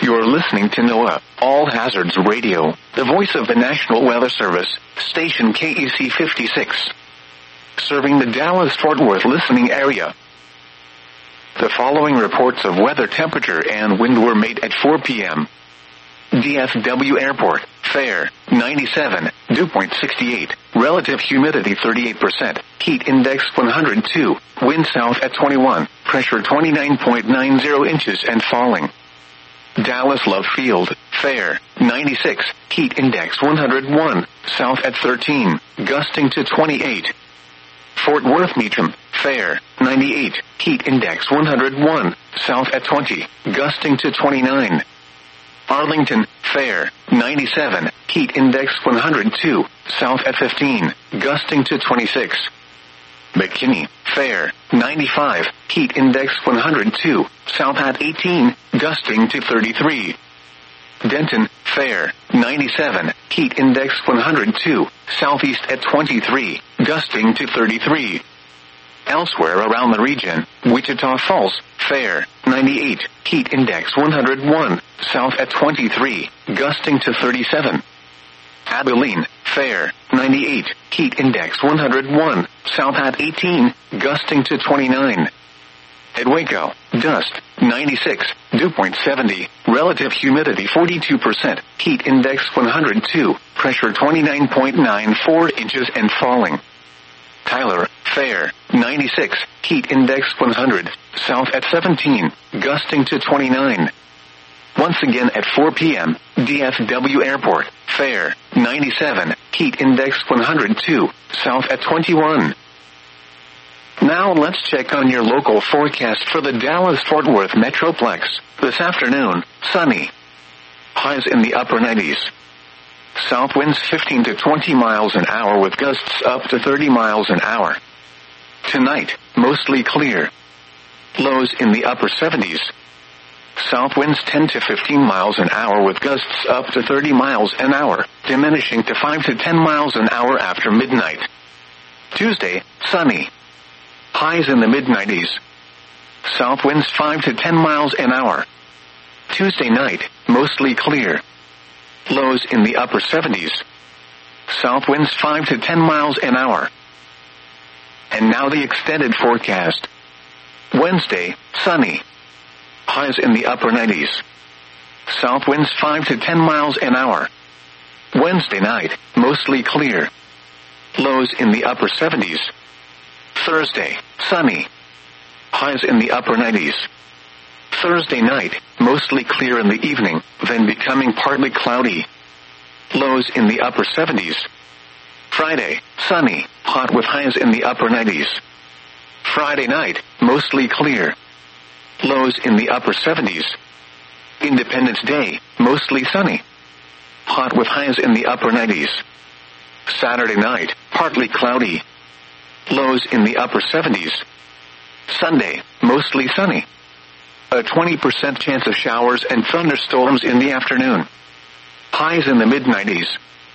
You're listening to NOAA, All Hazards Radio, the voice of the National Weather Service, station KEC 56. Serving the Dallas-Fort Worth listening area. The following reports of weather temperature and wind were made at 4 p.m. DFW Airport, fair, 97, dew point 68, relative humidity 38%, heat index 102, wind south at 21, pressure 29.90 inches and falling. Dallas Love Field, fair, 96, heat index 101, south at 13, gusting to 28. Fort Worth Meacham, fair, 98, heat index 101, south at 20, gusting to 29. Arlington, fair, 97, heat index 102, south at 15, gusting to 26. McKinney, fair, 95, heat index 102, south at 18, gusting to 33. Denton, fair, 97, heat index 102, southeast at 23, gusting to 33. Elsewhere around the region, Wichita Falls, fair, 98, heat index 101, south at 23, gusting to 37. Abilene, fair, 98, heat index 101, south at 18, gusting to 29. At Waco, dust, 96, dew point 70, relative humidity 42%, heat index 102, pressure 29.94 inches and falling. Tyler, fair, 96, heat index 100, south at 17, gusting to 29. Once again at 4 p.m., DFW Airport, fair, 97, heat index 102, south at 21. Now let's check on your local forecast for the Dallas-Fort Worth Metroplex. This afternoon, sunny. Highs in the upper 90s. South winds 15 to 20 miles an hour with gusts up to 30 miles an hour. Tonight, mostly clear. Lows in the upper 70s. South winds 10 to 15 miles an hour with gusts up to 30 miles an hour, diminishing to 5 to 10 miles an hour after midnight. Tuesday, sunny. Highs in the mid-90s. South winds 5 to 10 miles an hour. Tuesday night, mostly clear. Lows in the upper 70s. South winds 5 to 10 miles an hour. And now the extended forecast. Wednesday, sunny. Highs in the upper 90s. South winds 5 to 10 miles an hour. Wednesday night, mostly clear. Lows in the upper 70s. Thursday, sunny. Highs in the upper 90s. Thursday night, mostly clear in the evening, then becoming partly cloudy. Lows in the upper 70s. Friday, sunny, hot with highs in the upper 90s. Friday night, mostly clear. Lows in the upper 70s. Independence Day, mostly sunny. Hot with highs in the upper 90s. Saturday night, partly cloudy. Lows in the upper 70s. Sunday, mostly sunny. A 20% chance of showers and thunderstorms in the afternoon. Highs in the mid-90s.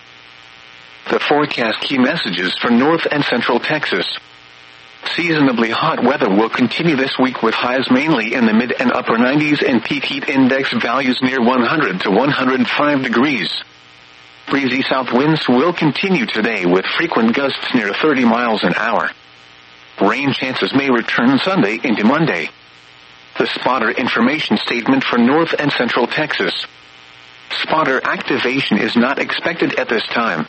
The forecast key messages for North and Central Texas. Seasonably hot weather will continue this week with highs mainly in the mid and upper 90s and peak heat index values near 100 to 105 degrees. Breezy south winds will continue today with frequent gusts near 30 miles an hour. Rain chances may return Sunday into Monday. The spotter information statement for North and Central Texas. Spotter activation is not expected at this time.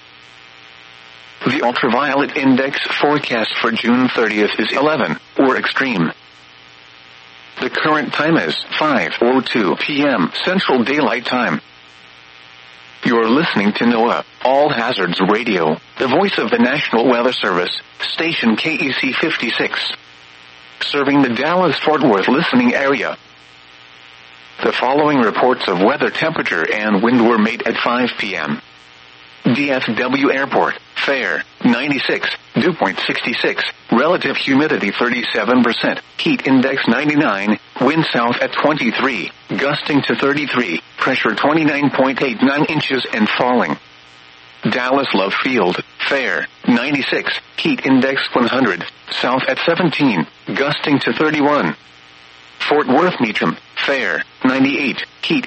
The ultraviolet index forecast for June 30th is 11, or extreme. The current time is 5:02 p.m. Central Daylight Time. You're listening to NOAA, All Hazards Radio, the voice of the National Weather Service, station KEC 56. Serving the Dallas-Fort Worth listening area. The following reports of weather temperature and wind were made at 5 p.m. DFW Airport, fair, 96, dew point 66, relative humidity 37%, heat index 99, wind south at 23, gusting to 33, pressure 29.89 inches and falling. Dallas Love Field, fair, 96, heat index 100, south at 17, gusting to 31. Fort Worth Meacham, fair, 98, heat